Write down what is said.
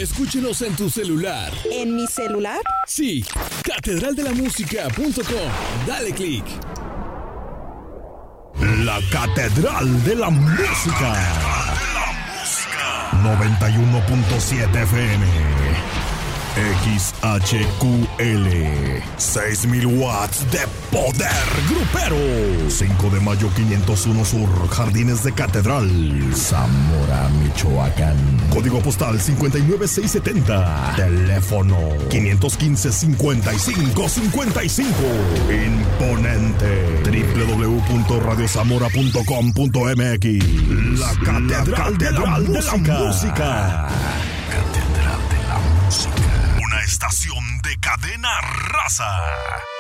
Escúchenos en tu celular. ¿En mi celular? Sí, catedraldelamusica.com. Dale click. La Catedral de la Música. 91.7 FM. XHQL. 6,000 watts de poder grupero. 5 de mayo 501 Sur, Jardines de Catedral, Zamora, Michoacán. Código postal 59670. Teléfono 515-5555. Imponente. www.radiozamora.com.mx. La Catedral de la Música. Catedral de la Música. Una estación de Cadena Raza.